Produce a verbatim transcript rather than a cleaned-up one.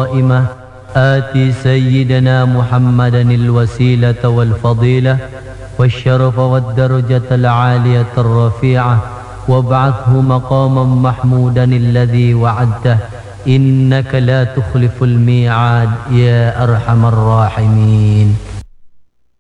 القائمة آت سيدنا محمدا الوسيلة والفضيلة والشرف والدرجة العالية الرفيعة وابعثه مقاما محمودا الذي وعدته إنك لا تخلف الميعاد يا أرحم الراحمين.